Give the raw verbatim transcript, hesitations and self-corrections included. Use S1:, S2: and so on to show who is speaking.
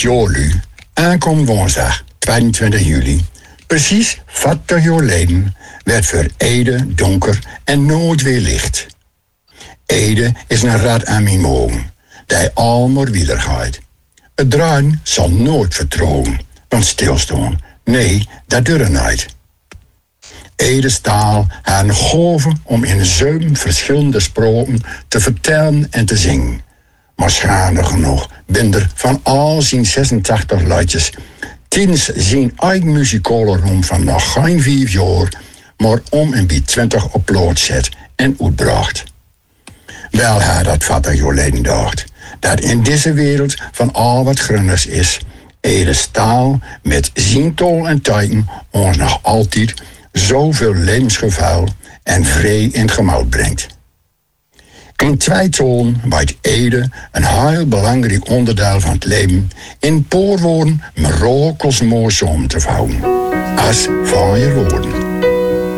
S1: Jolu, aankom woensdag tweeëntwintig juli, precies vijftig jaar geleden, werd voor Ede donker en nooit weer licht. Ede is een rad aan mijn mogen, die al maar wieder gaat. Het draaien zal nooit vertrouwen, want stilstaan, nee, dat doet er niet. Edes taal haar een golven om in zeven verschillende spraken te vertellen en te zingen. Maar schade genoeg binder van al zijn zesentachtig liedjes tijdens zijn eigen muzikale roem van nog geen vijf jaar, maar om en bij twintig op plaats zet en uitbracht. Wel haar dat vader geleden dacht, dat in deze wereld van al wat grunners is, Edes taal met zijn tol en tijden ons nog altijd zoveel levensgevaar en vrede in het gemoed brengt. In twee toon waait Ede een heel belangrijk onderdeel van het leven in poorwoorden mirakels mooi om te vouwen. Als van je woorden.